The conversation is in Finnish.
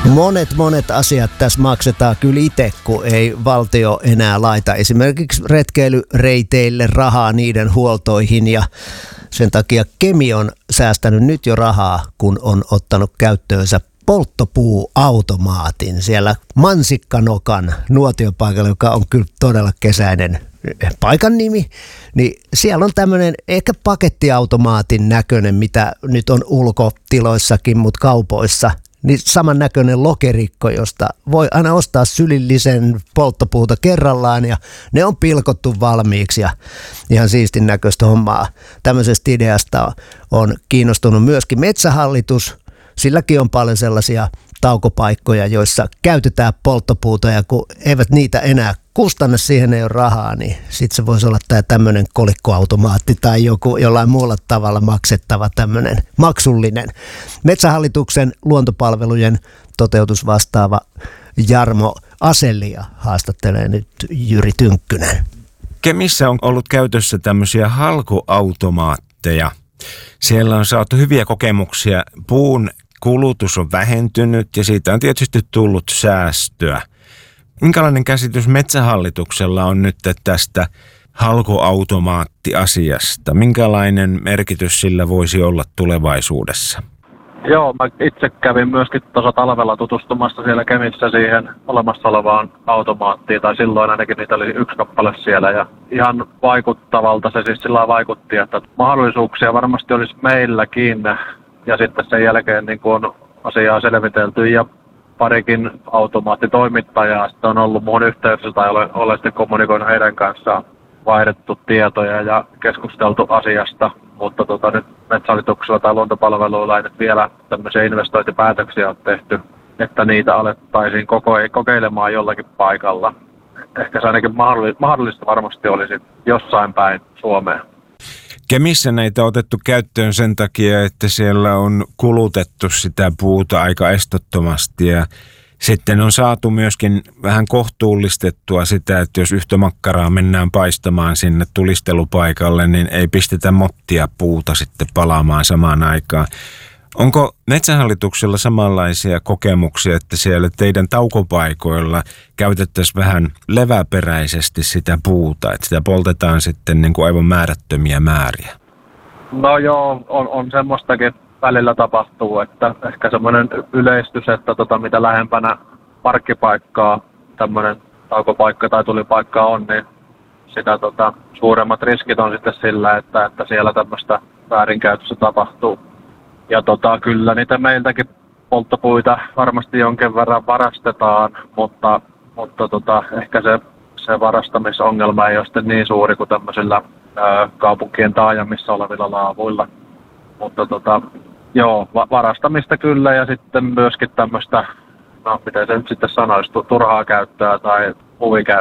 Monet asiat tässä maksetaan kyllä itse, kun ei valtio enää laita esimerkiksi retkeilyreiteille rahaa niiden huoltoihin, ja sen takia Kemi on säästänyt nyt jo rahaa, kun on ottanut käyttöönsä polttopuuautomaatin siellä Mansikkanokan nuotiopaikalla, joka on kyllä todella kesäinen paikan nimi, niin siellä on tämmöinen ehkä pakettiautomaatin näköinen, mitä nyt on ulkotiloissakin, mutta kaupoissa, niin samannäköinen lokerikko, josta voi aina ostaa sylillisen polttopuuta kerrallaan, ja ne on pilkottu valmiiksi ja ihan siistin näköistä hommaa. Tämmöisestä ideasta on kiinnostunut myöskin Metsähallitus. Silläkin on paljon sellaisia taukopaikkoja, joissa käytetään polttopuuta, ja kun eivät niitä enää kustanna, siihen ei ole rahaa, niin sitten se voisi olla tämä tämmöinen kolikkoautomaatti tai joku jollain muulla tavalla maksettava tämmöinen maksullinen. Metsähallituksen luontopalvelujen toteutusvastaava Jarmo Aselia haastattelee nyt Jyri Tynkkynen. Kemissä on ollut käytössä tämmöisiä halkoautomaatteja. Siellä on saatu hyviä kokemuksia. Puun kulutus on vähentynyt ja siitä on tietysti tullut säästöä. Minkälainen käsitys Metsähallituksella on nyt tästä halkoautomaattiasiasta? Minkälainen merkitys sillä voisi olla tulevaisuudessa? Joo, mä itse kävin myöskin tuossa talvella tutustumassa siellä Kemissä siihen olemassa olevaan automaattiin, tai silloin ainakin niitä oli yksi kappale siellä, ja ihan vaikuttavalta se siis sillä vaikutti, että mahdollisuuksia varmasti olisi meilläkin, ja sitten sen jälkeen niin kun on asiaa selvitelty, ja parikin automaattitoimittajaa sitten on ollut muun yhteydessä, tai olen sitten kommunikoinut heidän kanssaan, vaihdettu tietoja ja keskusteltu asiasta, mutta nyt Metsähallituksella tai luontopalveluilla ei nyt vielä tämmöisiä investointipäätöksiä ole tehty, että niitä alettaisiin kokeilemaan jollakin paikalla. Ehkä se ainakin mahdollista varmasti olisi jossain päin Suomea. Kemissä näitä on otettu käyttöön sen takia, että siellä on kulutettu sitä puuta aika estottomasti ja sitten on saatu myöskin vähän kohtuullistettua sitä, että jos yhtä makkaraa mennään paistamaan sinne tulistelupaikalle, niin ei pistetä mottia puuta sitten palaamaan samaan aikaan. Onko Metsähallituksella samanlaisia kokemuksia, että siellä teidän taukopaikoilla käytettäisiin vähän leväperäisesti sitä puuta, että sitä poltetaan sitten niin kuin aivan määrättömiä määriä? No joo, on semmoistakin välillä tapahtuu, että ehkä semmoinen yleistys, että mitä lähempänä parkkipaikkaa tämmöinen taukopaikka tai tulipaikka on, niin sitä suuremmat riskit on sitten sillä, että siellä tämmöistä väärinkäytössä tapahtuu. Ja kyllä niitä meiltäkin polttopuita varmasti jonkin verran varastetaan, mutta ehkä se varastamisongelma ei ole sitten niin suuri kuin tämmöisillä kaupunkien taajamissa olevilla laavuilla. Mutta joo, varastamista kyllä, ja sitten myöskin tämmöistä, no miten se nyt sitten sanoisi, turhaa käyttöä tai huvikäyttöä.